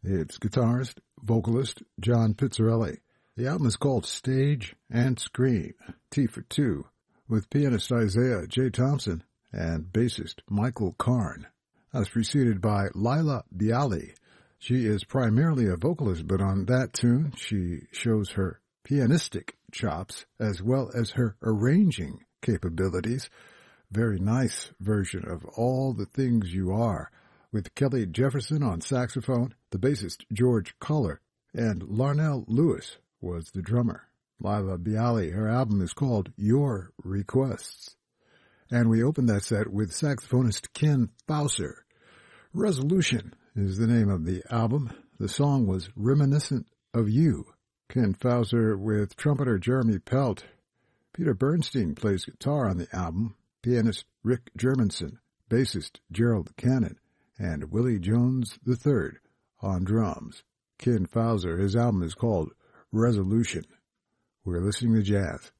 It's guitarist, vocalist John Pizzarelli. The album is called Stage and Screen, T for Two, with pianist Isaiah J. Thompson and bassist Michael Karn. That was preceded by Laila Bialy. She is primarily a vocalist, but on that tune she shows her pianistic chops as well as her arranging capabilities. Very nice version of All the Things You Are, with Kelly Jefferson on saxophone, the bassist George Culler, and Larnell Lewis was the drummer. Laila Bialy, her album is called Your Requests. And we opened that set with saxophonist Ken Fauser. Resolution is the name of the album. The song was Reminiscent of You. Ken Fauser with trumpeter Jeremy Pelt. Peter Bernstein plays guitar on the album. Pianist Rick Germanson, bassist Gerald Cannon, and Willie Jones III on drums. Ken Fauser, his album is called Resolution. We're listening to jazz.